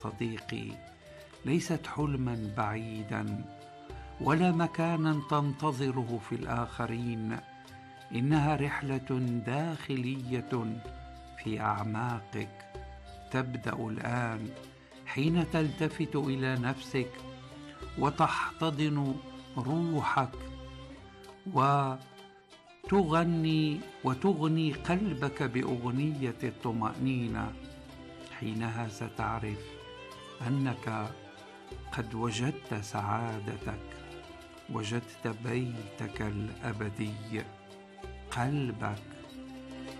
صديقي، ليست حلما بعيدا ولا مكانا تنتظره في الآخرين، إنها رحلة داخلية في أعماقك تبدأ الآن، حين تلتفت إلى نفسك وتحتضن روحك وتغني قلبك بأغنية الطمأنينة. حينها ستعرف أنك قد وجدت سعادتك، وجدت بيتك الأبدي، قلبك